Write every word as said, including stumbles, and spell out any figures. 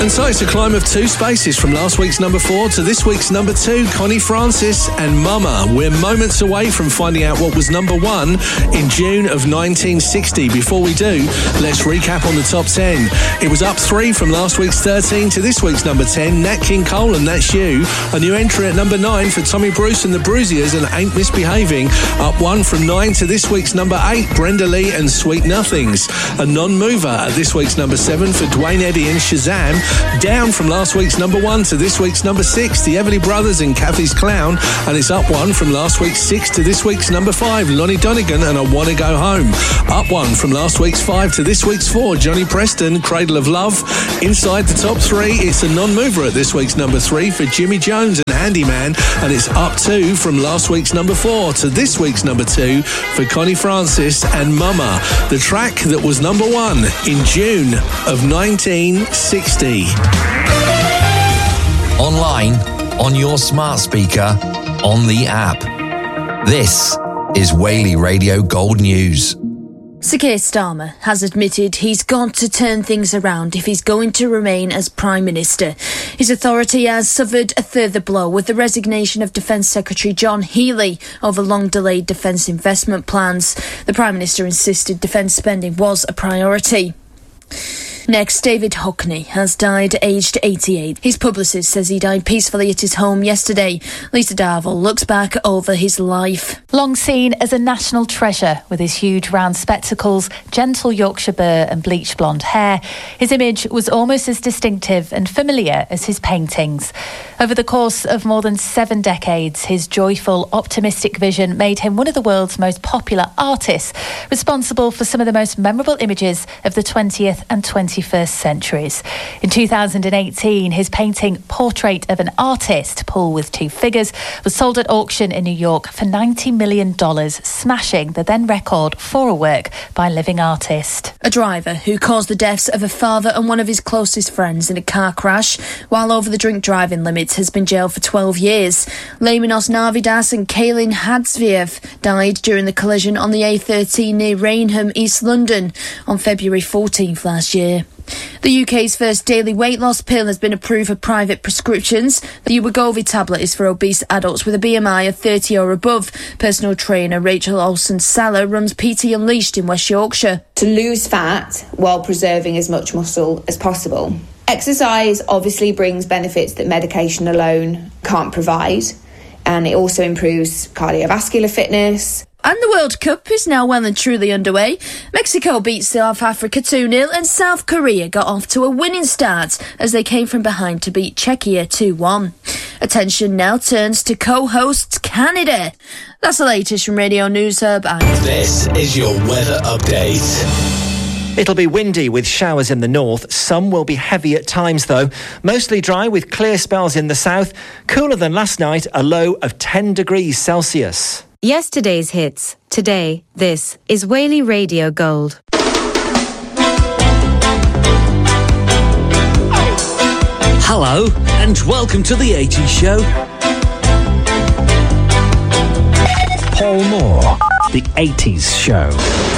And so it's a climb of two spaces from last week's number four to this week's number two, Connie Francis and Mama. We're moments away from finding out what was number one in June of nineteen sixty. Before we do, let's recap on the top ten. It was up three from last week's thirteen to this week's number ten, Nat King Cole and That's You. A new entry at number nine for Tommy Bruce and the Bruisiers and Ain't Misbehaving. Up one from nine to this week's number eight, Brenda Lee and Sweet Nothings. A non-mover at this week's number seven for Dwayne Eddy and Shazam. Down from last week's number one to this week's number six, the Everly Brothers and Kathy's Clown, and it's up one from last week's six to this week's number five, Lonnie Donegan and I Wanna Go Home. Up one from last week's five to this week's four, Johnny Preston, Cradle of Love. Inside the top three, it's a non-mover at this week's number three for Jimmy Jones and Handyman, and it's up two from last week's number four to this week's number two for Connie Francis and Mama, the track that was number one in June of nineteen sixty. Online, on your smart speaker, on the app. This is Whaley Radio Gold News. Sir Keir Starmer has admitted he's got to turn things around if he's going to remain as Prime Minister. His authority has suffered a further blow with the resignation of Defence Secretary John Healey over long-delayed defence investment plans. The Prime Minister insisted defence spending was a priority. Next, David Hockney has died aged eighty-eight. His publicist says he died peacefully at his home yesterday. Lisa Darville looks back over his life. Long seen as a national treasure with his huge round spectacles, gentle Yorkshire burr and bleached blonde hair, his image was almost as distinctive and familiar as his paintings. Over the course of more than seven decades, his joyful, optimistic vision made him one of the world's most popular artists, responsible for some of the most memorable images of the twentieth and twenty-first centuries. In two thousand eighteen, his painting Portrait of an Artist, Pool with Two Figures, was sold at auction in New York for ninety million dollars, smashing the then record for a work by a living artist. A driver who caused the deaths of a father and one of his closest friends in a car crash while over the drink driving limits has been jailed for twelve years. Laminos Navidas and Kaylin Hadzviev died during the collision on the A thirteen near Rainham, East London on February fourteenth last year. The U K's first daily weight loss pill has been approved for private prescriptions. The Wegovy tablet is for obese adults with a B M I of thirty or above. Personal trainer Rachel Olsen-Saller runs P T Unleashed in West Yorkshire. To lose fat while preserving as much muscle as possible. Exercise obviously brings benefits that medication alone can't provide, and it also improves cardiovascular fitness. And the World Cup is now well and truly underway. Mexico beat South Africa two nil and South Korea got off to a winning start as they came from behind to beat Czechia two one. Attention now turns to co-hosts Canada. That's the latest from Radio News Hub. And this is your weather update. It'll be windy with showers in the north. Some will be heavy at times, though. Mostly dry with clear spells in the south. Cooler than last night, a low of ten degrees Celsius. Yesterday's hits. Today, this is Whaley Radio Gold. Hello, and welcome to the eighties Show. Paul Moore, the eighties Show.